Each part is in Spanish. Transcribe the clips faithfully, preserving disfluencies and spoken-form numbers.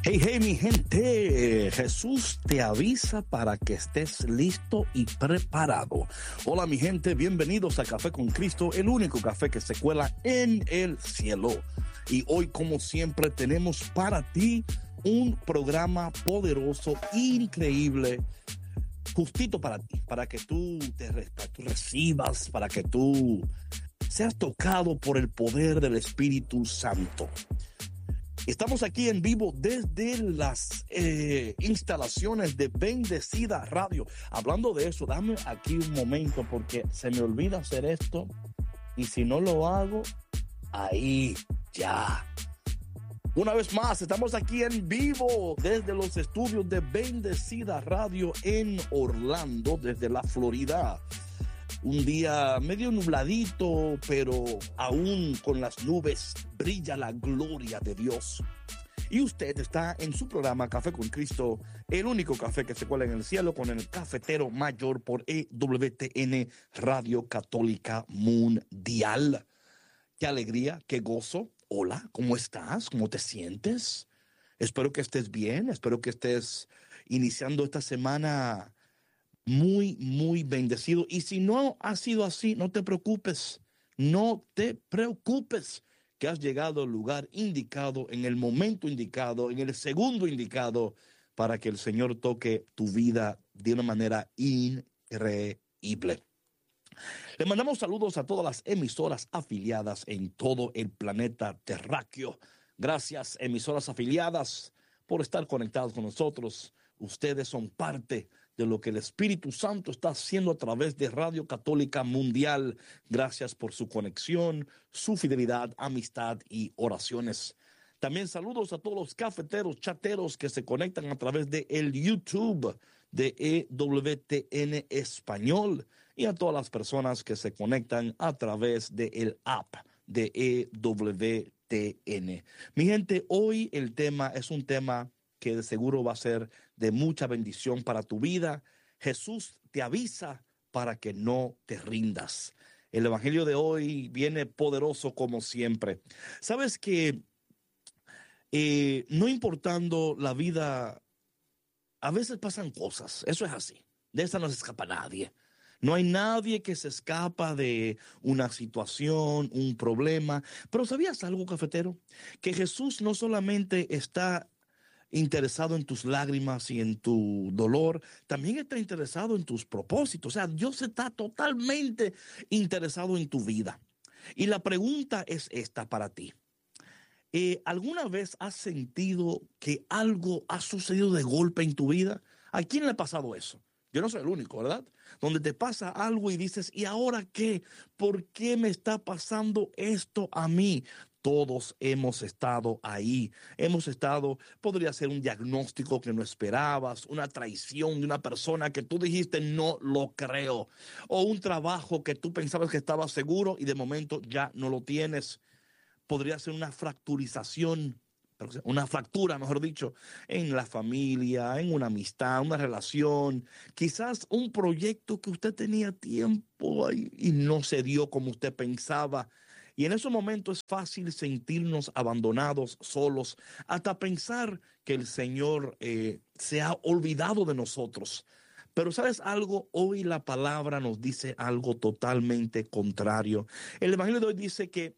Hey, hey, mi gente, Jesús te avisa para que estés listo y preparado. Hola, mi gente, bienvenidos a Café con Cristo, el único café que se cuela en el cielo. Y hoy, como siempre, tenemos para ti un programa poderoso, increíble, justito para ti, para que tú te tú recibas, para que tú seas tocado por el poder del Espíritu Santo. Estamos aquí en vivo desde las eh, instalaciones de Bendecida Radio. Hablando de eso, dame aquí un momento porque se me olvida hacer esto. Y si no lo hago, ahí ya. Una vez más, estamos aquí en vivo desde los estudios de Bendecida Radio en Orlando, desde la Florida. Un día medio nubladito, pero aún con las nubes brilla la gloria de Dios. Y usted está en su programa Café con Cristo, el único café que se cuela en el cielo, con el cafetero mayor por E W T N Radio Católica Mundial. Qué alegría, qué gozo. Hola, ¿cómo estás? ¿Cómo te sientes? Espero que estés bien, espero que estés iniciando esta semana muy, muy bendecido. Y si no ha sido así, no te preocupes, no te preocupes, que has llegado al lugar indicado, en el momento indicado, en el segundo indicado, para que el Señor toque tu vida de una manera increíble. Le mandamos saludos a todas las emisoras afiliadas en todo el planeta terráqueo. Gracias, emisoras afiliadas, por estar conectados con nosotros. Ustedes son parte de lo que el Espíritu Santo está haciendo a través de Radio Católica Mundial. Gracias por su conexión, su fidelidad, amistad y oraciones. También saludos a todos los cafeteros, chateros que se conectan a través de el YouTube de E W T N Español y a todas las personas que se conectan a través del app de E W T N. Mi gente, hoy el tema es un tema que de seguro va a ser de mucha bendición para tu vida. Jesús te avisa para que no te rindas. El evangelio de hoy viene poderoso como siempre. Sabes que eh, no importando la vida, a veces pasan cosas. Eso es así. De esa no se escapa nadie. No hay nadie que se escapa de una situación, un problema. Pero ¿sabías algo, cafetero? Que Jesús no solamente está interesado en tus lágrimas y en tu dolor, también está interesado en tus propósitos. O sea, Dios está totalmente interesado en tu vida. Y la pregunta es esta para ti. Eh, ¿Alguna vez has sentido que algo ha sucedido de golpe en tu vida? ¿A quién le ha pasado eso? Yo no soy el único, ¿verdad? Donde te pasa algo y dices, ¿y ahora qué? ¿Por qué me está pasando esto a mí? Todos hemos estado ahí. Hemos estado, podría ser un diagnóstico que no esperabas, una traición de una persona que tú dijiste no lo creo, o un trabajo que tú pensabas que estaba seguro y de momento ya no lo tienes. Podría ser una fracturización, una fractura, mejor dicho, en la familia, en una amistad, una relación, quizás un proyecto que usted tenía tiempo ahí y no se dio como usted pensaba. Y en esos momentos es fácil sentirnos abandonados, solos, hasta pensar que el Señor eh, se ha olvidado de nosotros. Pero ¿sabes algo? Hoy la palabra nos dice algo totalmente contrario. El Evangelio de hoy dice que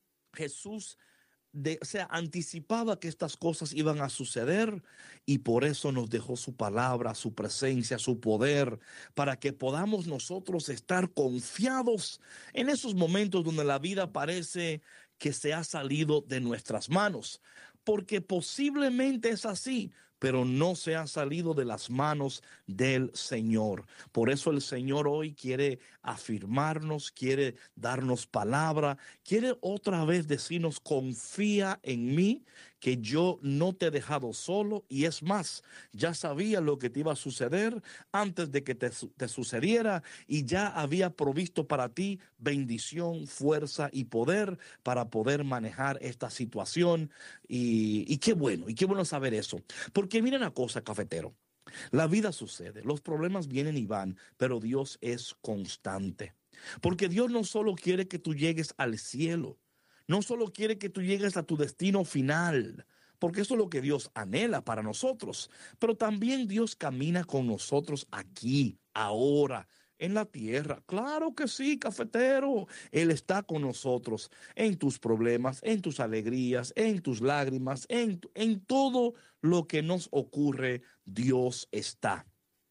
Jesús de, o sea, anticipaba que estas cosas iban a suceder y por eso nos dejó su palabra, su presencia, su poder, para que podamos nosotros estar confiados en esos momentos donde la vida parece que se ha salido de nuestras manos, porque posiblemente es así, pero no se ha salido de las manos del Señor. Por eso el Señor hoy quiere afirmarnos, quiere darnos palabra, quiere otra vez decirnos, confía en mí, que yo no te he dejado solo, y es más, ya sabía lo que te iba a suceder antes de que te, te sucediera, y ya había provisto para ti bendición, fuerza y poder para poder manejar esta situación. Y, y qué bueno, y qué bueno saber eso. Porque mira una cosa, cafetero, la vida sucede, los problemas vienen y van, pero Dios es constante. Porque Dios no solo quiere que tú llegues al cielo, no solo quiere que tú llegues a tu destino final, porque eso es lo que Dios anhela para nosotros. Pero también Dios camina con nosotros aquí, ahora, en la tierra. Claro que sí, cafetero. Él está con nosotros en tus problemas, en tus alegrías, en tus lágrimas, en, en todo lo que nos ocurre. Dios está.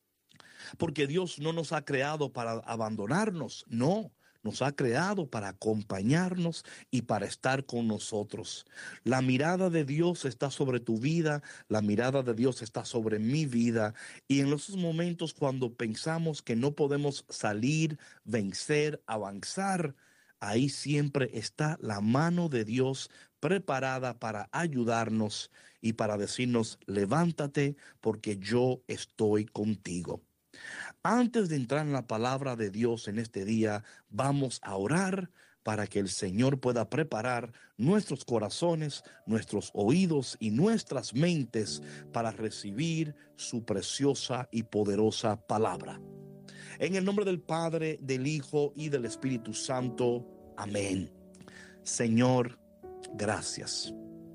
Porque Dios no nos ha creado para abandonarnos, no. Nos ha creado para acompañarnos y para estar con nosotros. La mirada de Dios está sobre tu vida, la mirada de Dios está sobre mi vida. Y en esos momentos cuando pensamos que no podemos salir, vencer, avanzar, ahí siempre está la mano de Dios preparada para ayudarnos y para decirnos, levántate porque yo estoy contigo. Antes de entrar en la palabra de Dios en este día, vamos a orar para que el Señor pueda preparar nuestros corazones, nuestros oídos y nuestras mentes para recibir su preciosa y poderosa palabra. En el nombre del Padre, del Hijo y del Espíritu Santo. Amén. Señor, gracias.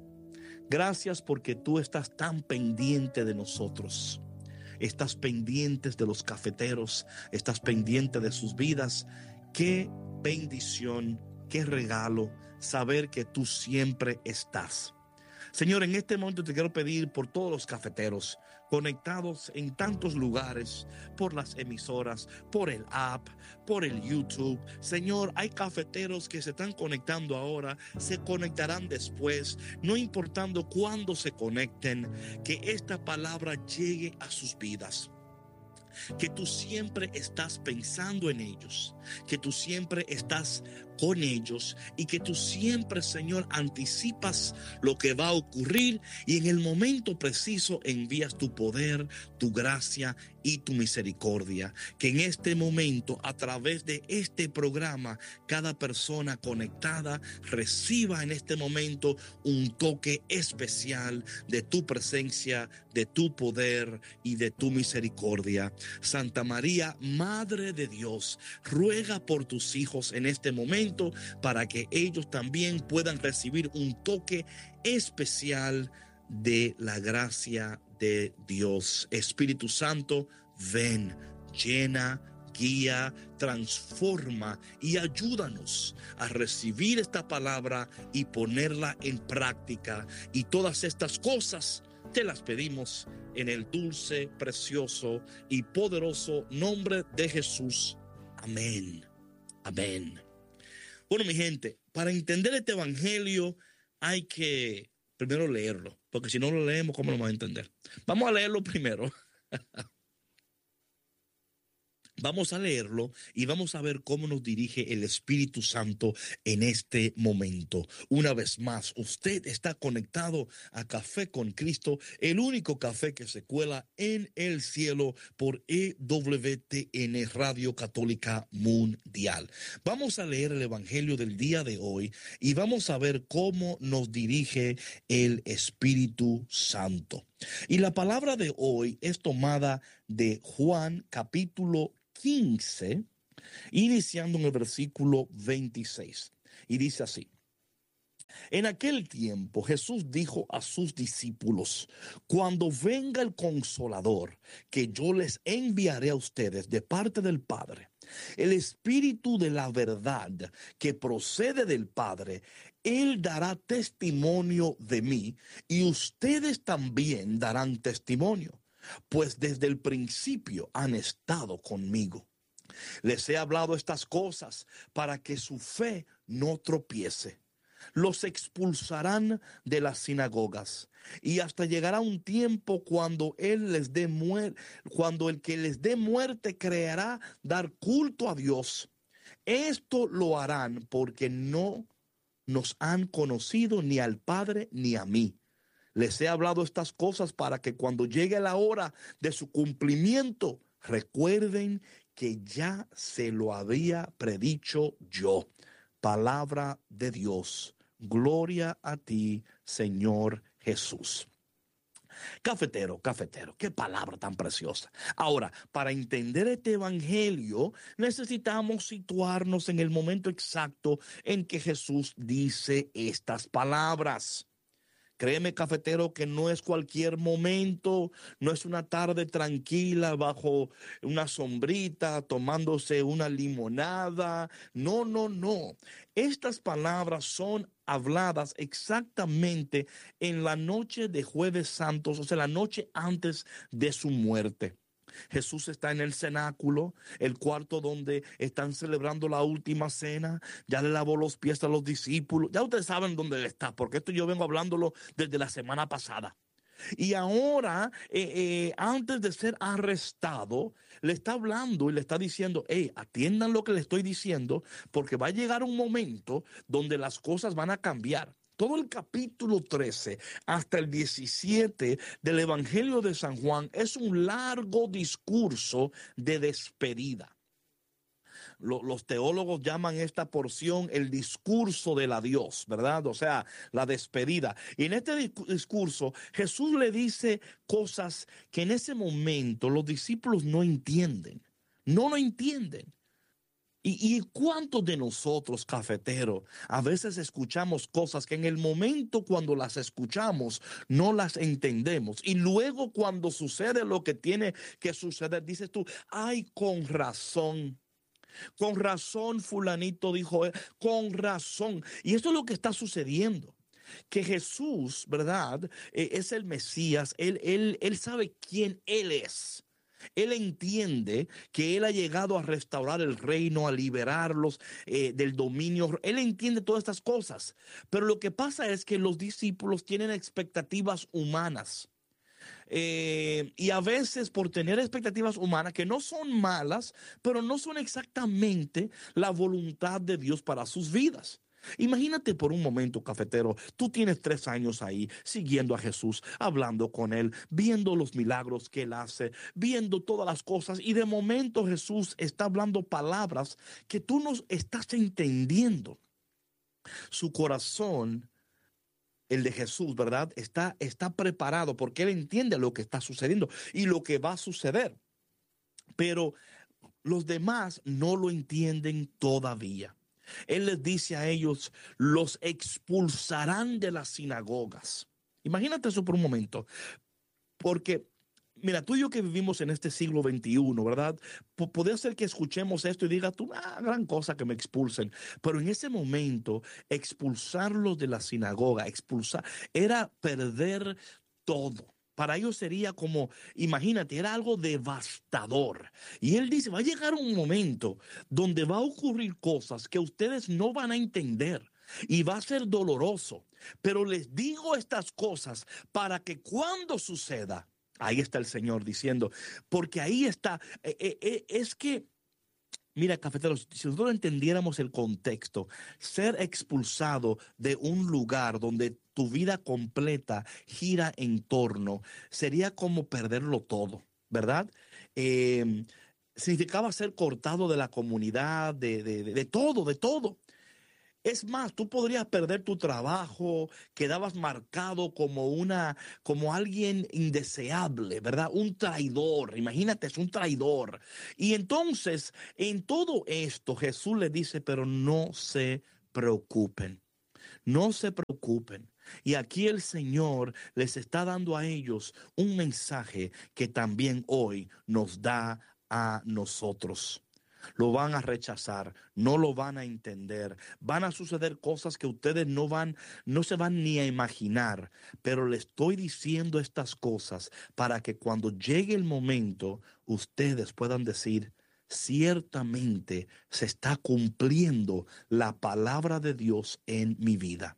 Gracias porque tú estás tan pendiente de nosotros. Estás pendientes de los cafeteros, estás pendiente de sus vidas. Qué bendición, qué regalo saber que tú siempre estás. Señor, en este momento te quiero pedir por todos los cafeteros conectados en tantos lugares, por las emisoras, por el app, por el YouTube. Señor, hay cafeteros que se están conectando ahora, se conectarán después, no importando cuándo se conecten, que esta palabra llegue a sus vidas. Que tú siempre estás pensando en ellos, que tú siempre estás con ellos y que tú siempre, Señor, anticipas lo que va a ocurrir y en el momento preciso envías tu poder, tu gracia y tu misericordia. Que en este momento, a través de este programa, cada persona conectada reciba en este momento un toque especial de tu presencia, de tu poder y de tu misericordia. Santa María, Madre de Dios, ruega por tus hijos en este momento para que ellos también puedan recibir un toque especial de la gracia de Dios. Espíritu Santo, ven, llena, guía, transforma y ayúdanos a recibir esta palabra y ponerla en práctica. Y todas estas cosas te las pedimos en el dulce, precioso y poderoso nombre de Jesús. Amén. Amén. Bueno, mi gente, para entender este evangelio hay que primero leerlo, porque si no lo leemos, ¿cómo lo vamos a entender? Vamos a leerlo primero. Vamos a leerlo y vamos a ver cómo nos dirige el Espíritu Santo en este momento. Una vez más, usted está conectado a Café con Cristo, el único café que se cuela en el cielo por E W T N Radio Católica Mundial. Vamos a leer el Evangelio del día de hoy y vamos a ver cómo nos dirige el Espíritu Santo. Y la palabra de hoy es tomada de Juan capítulo quince, iniciando en el versículo veintiséis. Y dice así: en aquel tiempo Jesús dijo a sus discípulos: cuando venga el Consolador, que yo les enviaré a ustedes de parte del Padre, el Espíritu de la verdad que procede del Padre, Él dará testimonio de mí y ustedes también darán testimonio, pues desde el principio han estado conmigo. Les he hablado estas cosas para que su fe no tropiece. Los expulsarán de las sinagogas y hasta llegará un tiempo cuando él les dé muerte, cuando el que les dé muerte creerá dar culto a Dios. Esto lo harán porque no nos han conocido ni al Padre ni a mí. Les he hablado estas cosas para que cuando llegue la hora de su cumplimiento, recuerden que ya se lo había predicho yo. Palabra de Dios. Gloria a ti, Señor Jesús. Cafetero, cafetero, qué palabra tan preciosa. Ahora, para entender este evangelio, necesitamos situarnos en el momento exacto en que Jesús dice estas palabras. Créeme, cafetero, que no es cualquier momento, no es una tarde tranquila bajo una sombrita, tomándose una limonada. No, no, no. Estas palabras son habladas exactamente en la noche de Jueves Santos, o sea, la noche antes de su muerte. Jesús está en el cenáculo, el cuarto donde están celebrando la última cena. Ya le lavó los pies a los discípulos. Ya ustedes saben dónde él está, porque esto yo vengo hablándolo desde la semana pasada. Y ahora, eh, eh, antes de ser arrestado, le está hablando y le está diciendo, hey, atiendan lo que le estoy diciendo, porque va a llegar un momento donde las cosas van a cambiar. Todo el capítulo trece hasta el diecisiete del Evangelio de San Juan es un largo discurso de despedida. Los teólogos llaman esta porción el discurso del adiós, ¿verdad? O sea, la despedida. Y en este discurso Jesús le dice cosas que en ese momento los discípulos no entienden. No lo entienden. ¿Y, y cuántos de nosotros, cafeteros, a veces escuchamos cosas que en el momento cuando las escuchamos no las entendemos? Y luego cuando sucede lo que tiene que suceder, dices tú, ay, con razón. Con razón fulanito dijo, eh, con razón. Y esto es lo que está sucediendo. Que Jesús, ¿verdad? Eh, es el Mesías. Él, él, él sabe quién Él es. Él entiende que Él ha llegado a restaurar el reino, a liberarlos eh, del dominio. Él entiende todas estas cosas. Pero lo que pasa es que los discípulos tienen expectativas humanas. Eh, y a veces por tener expectativas humanas que no son malas, pero no son exactamente la voluntad de Dios para sus vidas. Imagínate por un momento, cafetero, tú tienes tres años ahí siguiendo a Jesús, hablando con Él, viendo los milagros que Él hace, viendo todas las cosas, y de momento Jesús está hablando palabras que tú no estás entendiendo. Su corazón, el de Jesús, ¿verdad? Está, está preparado porque Él entiende lo que está sucediendo y lo que va a suceder. Pero los demás no lo entienden todavía. Él les dice a ellos, los expulsarán de las sinagogas. Imagínate eso por un momento, porque mira, tú y yo que vivimos en este siglo veintiuno, ¿verdad? P- puede ser que escuchemos esto y digas tú, ah, gran cosa que me expulsen. Pero en ese momento, expulsarlos de la sinagoga, expulsar, era perder todo. Para ellos sería como, imagínate, era algo devastador. Y él dice, va a llegar un momento donde va a ocurrir cosas que ustedes no van a entender. Y va a ser doloroso. Pero les digo estas cosas para que cuando suceda, ahí está el Señor diciendo, porque ahí está, eh, eh, eh, es que, mira, cafeteros, si nosotros entendiéramos el contexto, ser expulsado de un lugar donde tu vida completa gira en torno, sería como perderlo todo, ¿verdad? Eh, significaba ser cortado de la comunidad, de, de, de, de todo, de todo. Es más, tú podrías perder tu trabajo, quedabas marcado como una, como alguien indeseable, ¿verdad? Un traidor, imagínate, es un traidor. Y entonces, en todo esto, Jesús le dice, pero no se preocupen, no se preocupen. Y aquí el Señor les está dando a ellos un mensaje que también hoy nos da a nosotros. Lo van a rechazar, no lo van a entender, van a suceder cosas que ustedes no van, no se van ni a imaginar, pero le estoy diciendo estas cosas para que cuando llegue el momento, ustedes puedan decir, ciertamente se está cumpliendo la palabra de Dios en mi vida.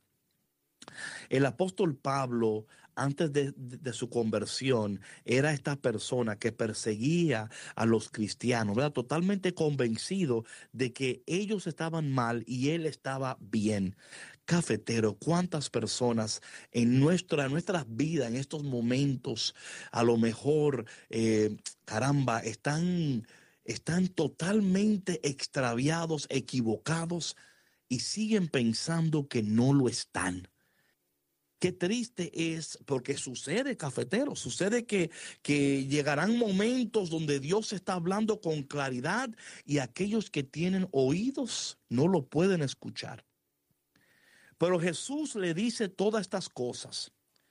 El apóstol Pablo, antes de, de, de su conversión, era esta persona que perseguía a los cristianos, ¿verdad? Totalmente convencido de que ellos estaban mal y él estaba bien. Cafetero, ¿cuántas personas en nuestra, en nuestras vidas, en estos momentos, a lo mejor, eh, caramba, están, están totalmente extraviados, equivocados y siguen pensando que no lo están? Qué triste es, porque sucede, cafetero, sucede que, que llegarán momentos donde Dios está hablando con claridad y aquellos que tienen oídos no lo pueden escuchar. Pero Jesús le dice todas estas cosas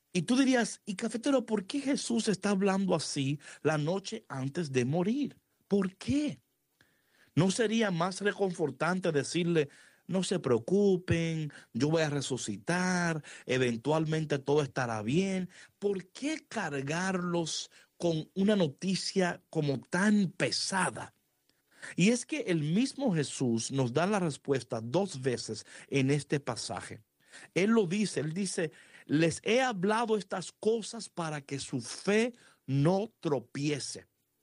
Y tú dirías, y cafetero, ¿por qué Jesús está hablando así la noche antes de morir? ¿Por qué? ¿No sería más reconfortante decirle, no se preocupen, yo voy a resucitar, eventualmente todo estará bien? ¿Por qué cargarlos con una noticia como tan pesada? Y es que el mismo Jesús nos da la respuesta dos veces en este pasaje. Él lo dice, él dice, les he hablado estas cosas para que su fe no tropiece.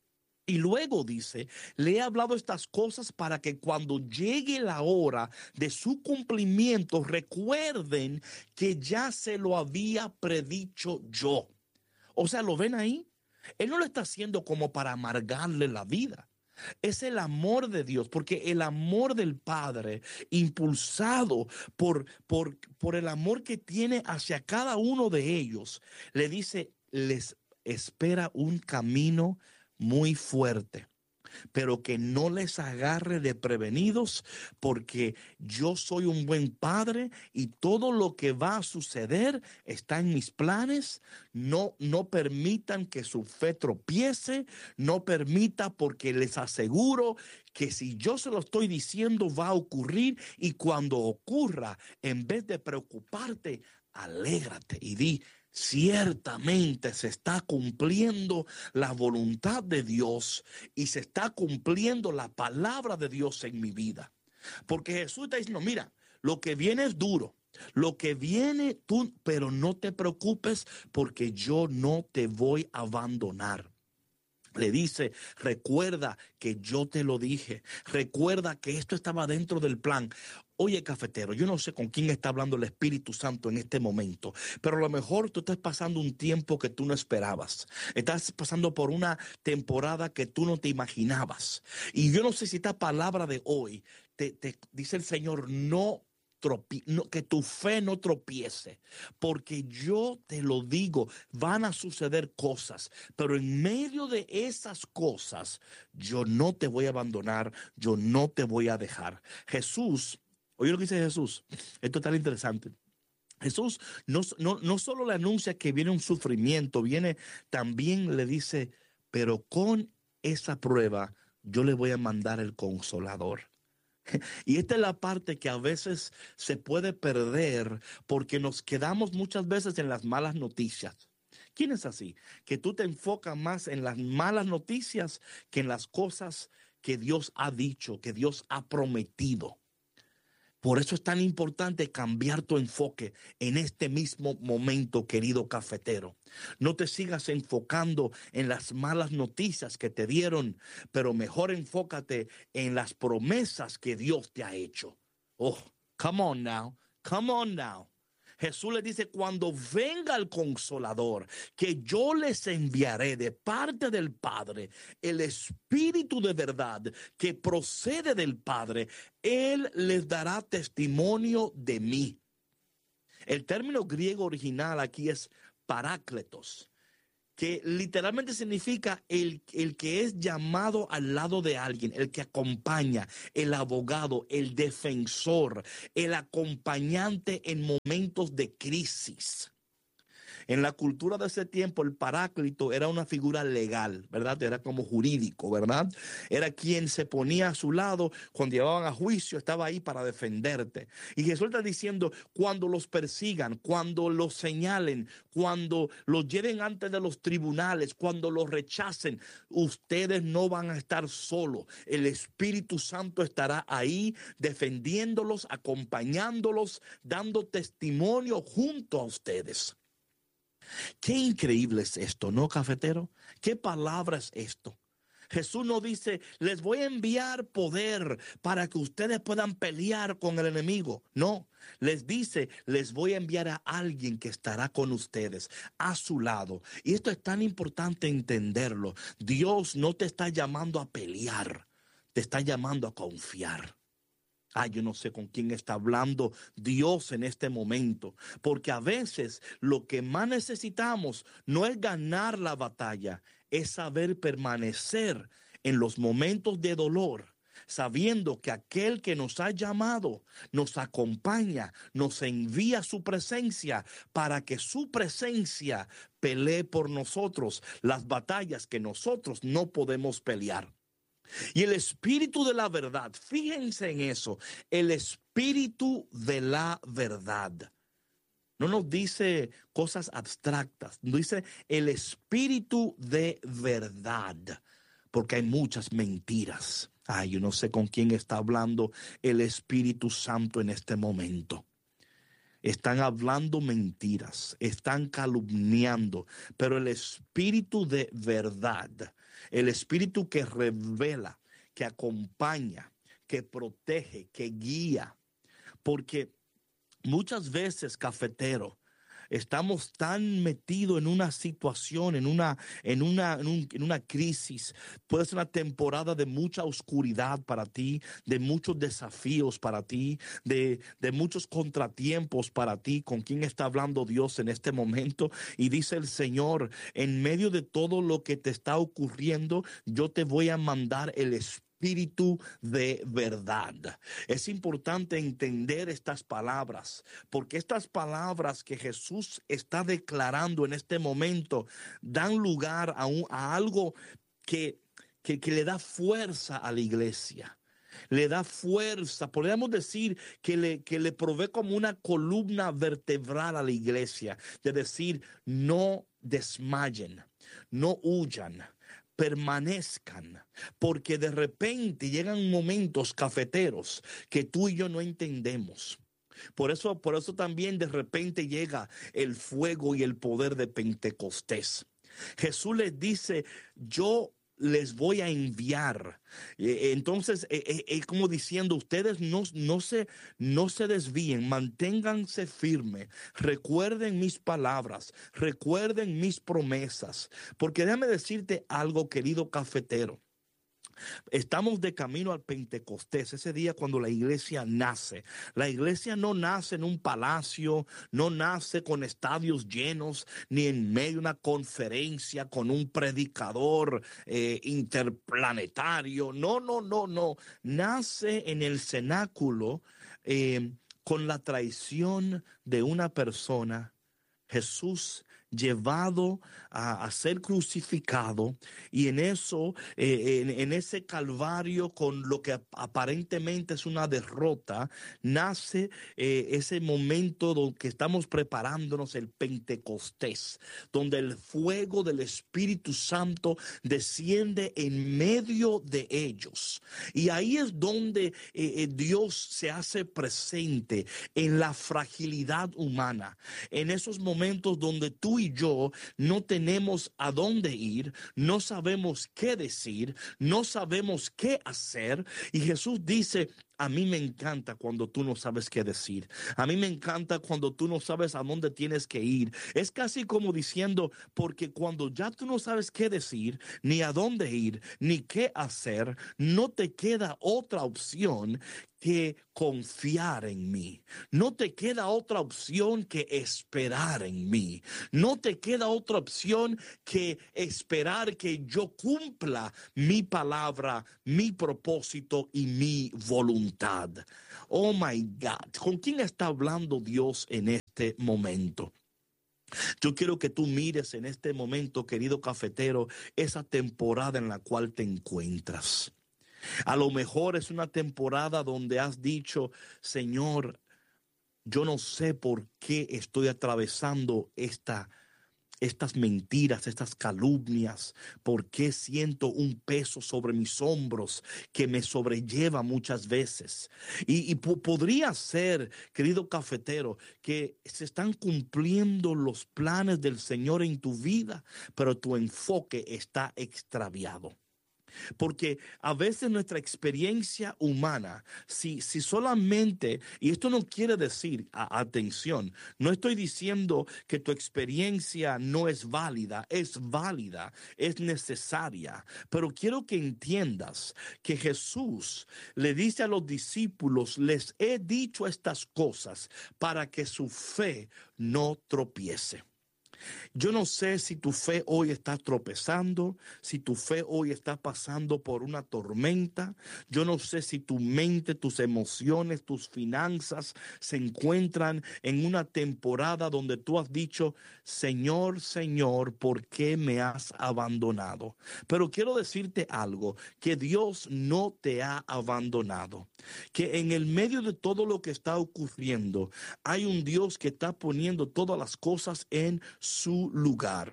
Y luego dice, le he hablado estas cosas para que cuando llegue la hora de su cumplimiento, recuerden que ya se lo había predicho yo. O sea, ¿lo ven ahí? Él no lo está haciendo como para amargarle la vida. Es el amor de Dios, porque el amor del Padre, impulsado por, por, por el amor que tiene hacia cada uno de ellos, le dice, les espera un camino muy fuerte, pero que no les agarre de prevenidos, porque yo soy un buen padre y todo lo que va a suceder está en mis planes. No, no permitan que su fe tropiece, no permita, porque les aseguro que si yo se lo estoy diciendo va a ocurrir, y cuando ocurra, en vez de preocuparte, alégrate y di, ciertamente se está cumpliendo la voluntad de Dios y se está cumpliendo la palabra de Dios en mi vida. Porque Jesús está diciendo, mira, lo que viene es duro, lo que viene tú, pero no te preocupes, porque yo no te voy a abandonar. Le dice, recuerda que yo te lo dije, recuerda que esto estaba dentro del plan. Oye, cafetero, yo no sé con quién está hablando el Espíritu Santo en este momento, pero a lo mejor tú estás pasando un tiempo que tú no esperabas. Estás pasando por una temporada que tú no te imaginabas. Y yo no sé si esta palabra de hoy te, te dice el Señor, no Tropi, no, que tu fe no tropiece, porque yo te lo digo, van a suceder cosas, pero en medio de esas cosas, yo no te voy a abandonar, yo no te voy a dejar. Jesús, oye lo que dice Jesús, esto es tan interesante. Jesús no, no, no solo le anuncia que viene un sufrimiento, viene también le dice, pero con esa prueba yo le voy a mandar el Consolador. Y esta es la parte que a veces se puede perder, porque nos quedamos muchas veces en las malas noticias. ¿Quién es así? Que tú te enfocas más en las malas noticias que en las cosas que Dios ha dicho, que Dios ha prometido. Por eso es tan importante cambiar tu enfoque en este mismo momento, querido cafetero. No te sigas enfocando en las malas noticias que te dieron, pero mejor enfócate en las promesas que Dios te ha hecho. Oh, come on now, come on now. Jesús les dice, cuando venga el Consolador, que yo les enviaré de parte del Padre, el Espíritu de verdad que procede del Padre, Él les dará testimonio de mí. El término griego original aquí es parácletos, que literalmente significa el, el que es llamado al lado de alguien, el que acompaña, el abogado, el defensor, el acompañante en momentos de crisis. En la cultura de ese tiempo, el paráclito era una figura legal, ¿verdad? Era como jurídico, ¿verdad? Era quien se ponía a su lado cuando llevaban a juicio, estaba ahí para defenderte. Y Jesús está diciendo, cuando los persigan, cuando los señalen, cuando los lleven ante de los tribunales, cuando los rechacen, ustedes no van a estar solos. El Espíritu Santo estará ahí defendiéndolos, acompañándolos, dando testimonio junto a ustedes. Qué increíble es esto, ¿no, cafetero? ¿Qué palabra es esto? Jesús no dice, les voy a enviar poder para que ustedes puedan pelear con el enemigo. No, les dice, les voy a enviar a alguien que estará con ustedes, a su lado. Y esto es tan importante entenderlo. Dios no te está llamando a pelear, te está llamando a confiar. Ah, yo no sé con quién está hablando Dios en este momento, porque a veces lo que más necesitamos no es ganar la batalla, es saber permanecer en los momentos de dolor, sabiendo que aquel que nos ha llamado nos acompaña, nos envía su presencia para que su presencia pelee por nosotros las batallas que nosotros no podemos pelear. Y el espíritu de la verdad, fíjense en eso, el espíritu de la verdad. No nos dice cosas abstractas, nos dice el espíritu de verdad, porque hay muchas mentiras. Ay, yo no sé con quién está hablando el Espíritu Santo en este momento. Están hablando mentiras, están calumniando, pero el espíritu de verdad, el espíritu que revela, que acompaña, que protege, que guía, porque muchas veces, cafetero, estamos tan metidos en una situación, en una, en una, en un, en una crisis. Puede ser una temporada de mucha oscuridad para ti, de muchos desafíos para ti, de, de muchos contratiempos para ti. ¿Con quién está hablando Dios en este momento? Y dice el Señor, en medio de todo lo que te está ocurriendo, yo te voy a mandar el Espíritu. Espíritu de verdad. Es importante entender estas palabras, porque estas palabras que Jesús está declarando en este momento dan lugar a, un, a algo que, que, que le da fuerza a la iglesia. Le da fuerza, podríamos decir que le, que le provee como una columna vertebral a la iglesia, de decir, no desmayen, no huyan, permanezcan, porque de repente llegan momentos, cafeteros, que tú y yo no entendemos. Por eso, por eso también de repente llega el fuego y el poder de Pentecostés. Jesús les dice, yo les voy a enviar. Eh, entonces, es eh, eh, como diciendo, ustedes no, no, se, no se desvíen, manténganse firmes, recuerden mis palabras, recuerden mis promesas, porque déjame decirte algo, querido cafetero. Estamos de camino al Pentecostés, ese día cuando la iglesia nace. La iglesia no nace en un palacio, no nace con estadios llenos, ni en medio de una conferencia con un predicador eh, interplanetario. No, no, no, no. Nace en el cenáculo eh, con la traición de una persona, Jesús, llevado a, a ser crucificado, y en eso, eh, en, en ese calvario, con lo que aparentemente es una derrota, nace eh, ese momento donde que estamos preparándonos, el Pentecostés, donde el fuego del Espíritu Santo desciende en medio de ellos, y ahí es donde eh, Dios se hace presente en la fragilidad humana, en esos momentos donde tú y yo no tenemos a dónde ir, no sabemos qué decir, no sabemos qué hacer. Y Jesús dice, a mí me encanta cuando tú no sabes qué decir. A mí me encanta cuando tú no sabes a dónde tienes que ir. Es casi como diciendo, porque cuando ya tú no sabes qué decir, ni a dónde ir, ni qué hacer, no te queda otra opción que confiar en mí. No te queda otra opción que esperar en mí. No te queda otra opción que esperar que yo cumpla mi palabra, mi propósito y mi voluntad. Oh my God, ¿con quién está hablando Dios en este momento? Yo quiero que tú mires en este momento, querido cafetero, esa temporada en la cual te encuentras. A lo mejor es una temporada donde has dicho, Señor, yo no sé por qué estoy atravesando esta, estas mentiras, estas calumnias, por qué siento un peso sobre mis hombros que me sobrelleva muchas veces. Y, y po- podría ser, querido cafetero, que se están cumpliendo los planes del Señor en tu vida, pero tu enfoque está extraviado. Porque a veces nuestra experiencia humana, si, si solamente, y esto no quiere decir, a, atención, no estoy diciendo que tu experiencia no es válida, es válida, es necesaria, pero quiero que entiendas que Jesús le dice a los discípulos, les he dicho estas cosas para que su fe no tropiece. Yo no sé si tu fe hoy está tropezando, si tu fe hoy está pasando por una tormenta. Yo no sé si tu mente, tus emociones, tus finanzas se encuentran en una temporada donde tú has dicho, Señor, Señor, ¿por qué me has abandonado? Pero quiero decirte algo, que Dios no te ha abandonado, que en el medio de todo lo que está ocurriendo, hay un Dios que está poniendo todas las cosas en su lugar.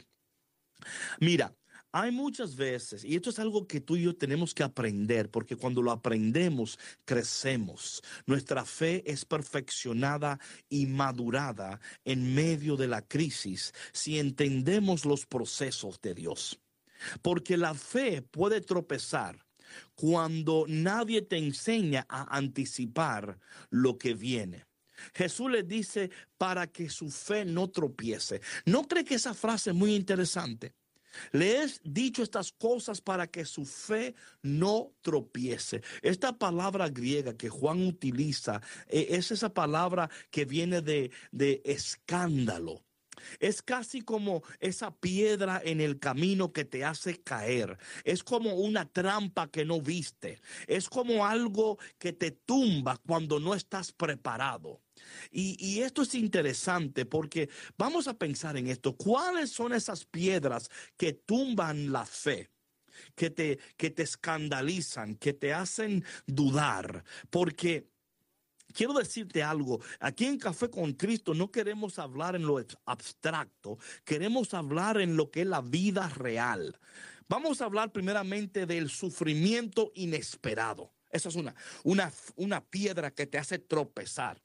Mira, hay muchas veces, y esto es algo que tú y yo tenemos que aprender, porque cuando lo aprendemos, crecemos. Nuestra fe es perfeccionada y madurada en medio de la crisis si entendemos los procesos de Dios. Porque la fe puede tropezar cuando nadie te enseña a anticipar lo que viene. Jesús le dice para que su fe no tropiece. ¿No cree que esa frase es muy interesante? Le he dicho estas cosas para que su fe no tropiece. Esta palabra griega que Juan utiliza eh, es esa palabra que viene de, de escándalo. Es casi como esa piedra en el camino que te hace caer. Es como una trampa que no viste. Es como algo que te tumba cuando no estás preparado. Y, y esto es interesante porque vamos a pensar en esto. ¿Cuáles son esas piedras que tumban la fe? Que te, que te escandalizan, que te hacen dudar. Porque quiero decirte algo, aquí en Café con Cristo no queremos hablar en lo abstracto, queremos hablar en lo que es la vida real. Vamos a hablar primeramente del sufrimiento inesperado. Esa es una, una, una piedra que te hace tropezar.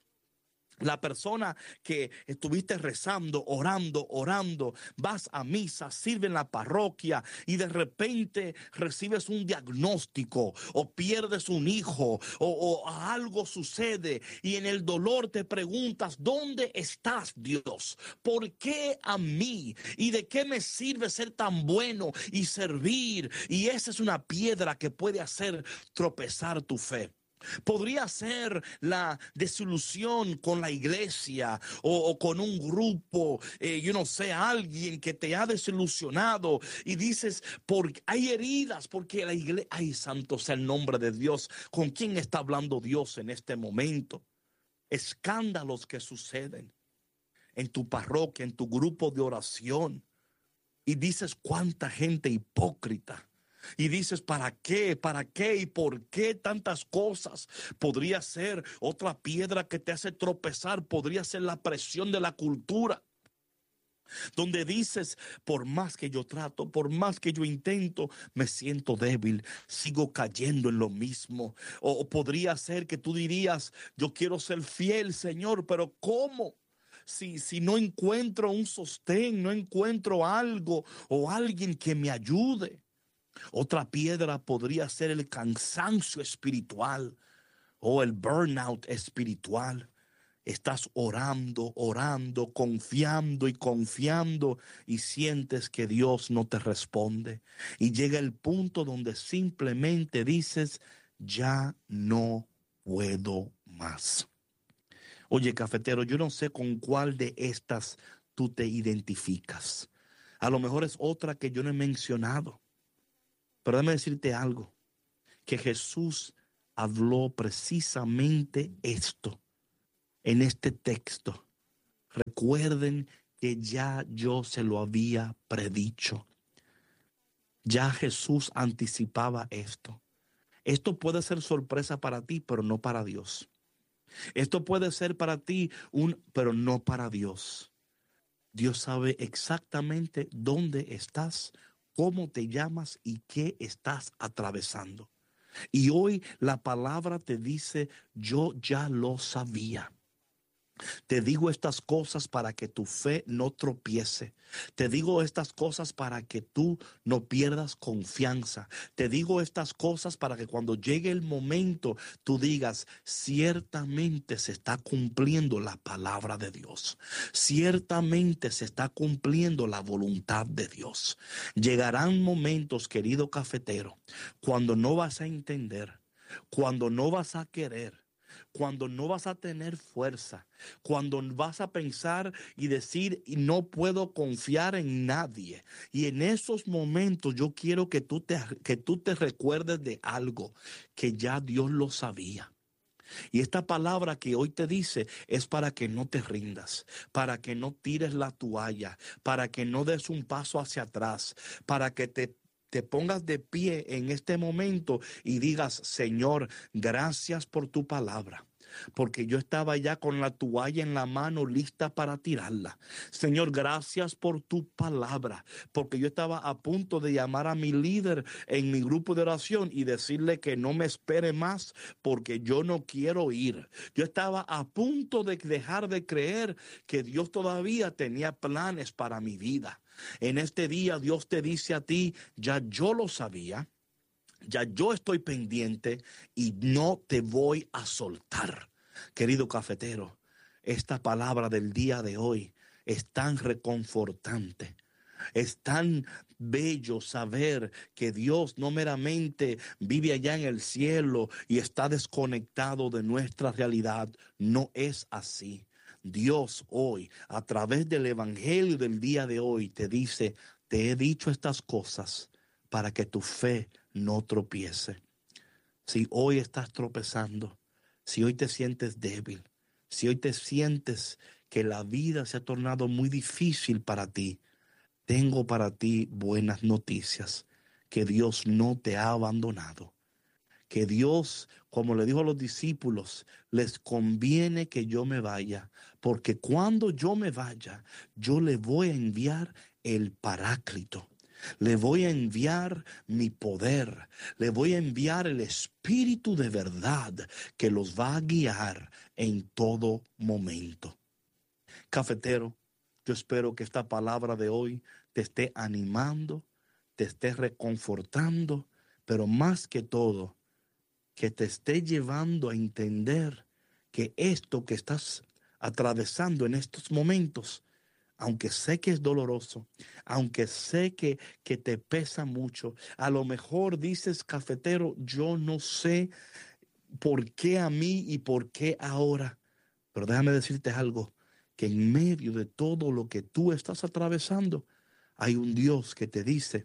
La persona que estuviste rezando, orando, orando, vas a misa, sirve en la parroquia y de repente recibes un diagnóstico o pierdes un hijo o, o algo sucede y en el dolor te preguntas, ¿dónde estás, Dios? ¿Por qué a mí? ¿Y de qué me sirve ser tan bueno y servir? Y esa es una piedra que puede hacer tropezar tu fe. Podría ser la desilusión con la iglesia o, o con un grupo, eh, yo no sé, alguien que te ha desilusionado y dices, porque hay heridas, porque la iglesia, ay, santo sea el nombre de Dios. ¿Con quién está hablando Dios en este momento? Escándalos que suceden en tu parroquia, en tu grupo de oración y dices, cuánta gente hipócrita. Y dices, ¿para qué? ¿Para qué? ¿Y por qué tantas cosas? Podría ser otra piedra que te hace tropezar, podría ser la presión de la cultura. Donde dices, por más que yo trato, por más que yo intento, me siento débil, sigo cayendo en lo mismo. O, o podría ser que tú dirías, yo quiero ser fiel, Señor, pero ¿cómo? Si, si no encuentro un sostén, no encuentro algo o alguien que me ayude. Otra piedra podría ser el cansancio espiritual o el burnout espiritual. Estás orando, orando, confiando y confiando y sientes que Dios no te responde. Y llega el punto donde simplemente dices, ya no puedo más. Oye, cafetero, yo no sé con cuál de estas tú te identificas. A lo mejor es otra que yo no he mencionado. Pero déjame decirte algo, que Jesús habló precisamente esto en este texto. Recuerden que ya yo se lo había predicho. Ya Jesús anticipaba esto. Esto puede ser sorpresa para ti, pero no para Dios. Esto puede ser para ti un, pero no para Dios. Dios sabe exactamente dónde estás, cómo te llamas y qué estás atravesando. Y hoy la palabra te dice, yo ya lo sabía. Te digo estas cosas para que tu fe no tropiece. Te digo estas cosas para que tú no pierdas confianza. Te digo estas cosas para que cuando llegue el momento tú digas, ciertamente se está cumpliendo la palabra de Dios. Ciertamente se está cumpliendo la voluntad de Dios. Llegarán momentos, querido cafetero, cuando no vas a entender, cuando no vas a querer, cuando no vas a tener fuerza, cuando vas a pensar y decir, no puedo confiar en nadie. Y en esos momentos yo quiero que tú te, que tú te recuerdes de algo que ya Dios lo sabía. Y esta palabra que hoy te dice es para que no te rindas, para que no tires la toalla, para que no des un paso hacia atrás, para que te te pongas de pie en este momento y digas, Señor, gracias por tu palabra. Porque yo estaba ya con la toalla en la mano lista para tirarla. Señor, gracias por tu palabra, porque yo estaba a punto de llamar a mi líder en mi grupo de oración y decirle que no me espere más porque yo no quiero ir. Yo estaba a punto de dejar de creer que Dios todavía tenía planes para mi vida. En este día Dios te dice a ti, ya yo lo sabía. Ya yo estoy pendiente y no te voy a soltar. Querido cafetero, esta palabra del día de hoy es tan reconfortante. Es tan bello saber que Dios no meramente vive allá en el cielo y está desconectado de nuestra realidad. No es así. Dios hoy, a través del evangelio del día de hoy, te dice, te he dicho estas cosas para que tu fe no tropiece. Si hoy estás tropezando, si hoy te sientes débil, si hoy te sientes que la vida se ha tornado muy difícil para ti, tengo para ti buenas noticias, que Dios no te ha abandonado, que Dios, como le dijo a los discípulos, les conviene que yo me vaya, porque cuando yo me vaya, yo le voy a enviar el Paráclito. Le voy a enviar mi poder, le voy a enviar el Espíritu de verdad que los va a guiar en todo momento. Cafetero, yo espero que esta palabra de hoy te esté animando, te esté reconfortando, pero más que todo, que te esté llevando a entender que esto que estás atravesando en estos momentos, aunque sé que es doloroso, aunque sé que, que te pesa mucho, a lo mejor dices, cafetero, yo no sé por qué a mí y por qué ahora. Pero déjame decirte algo, que en medio de todo lo que tú estás atravesando, hay un Dios que te dice,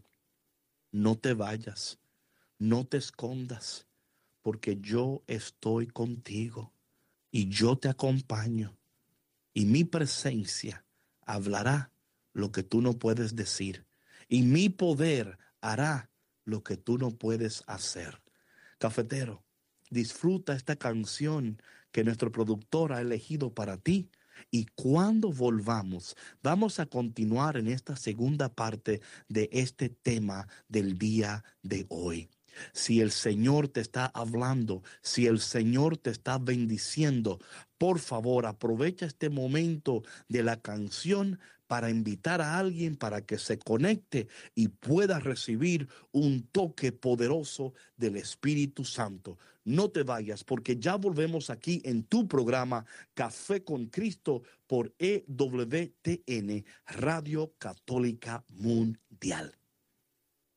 no te vayas, no te escondas, porque yo estoy contigo y yo te acompaño y mi presencia hablará lo que tú no puedes decir y mi poder hará lo que tú no puedes hacer. Cafetero, disfruta esta canción que nuestro productor ha elegido para ti. Y cuando volvamos, vamos a continuar en esta segunda parte de este tema del día de hoy. Si el Señor te está hablando, si el Señor te está bendiciendo, por favor, aprovecha este momento de la canción para invitar a alguien para que se conecte y pueda recibir un toque poderoso del Espíritu Santo. No te vayas, porque ya volvemos aquí en tu programa Café con Cristo por E W T N, Radio Católica Mundial.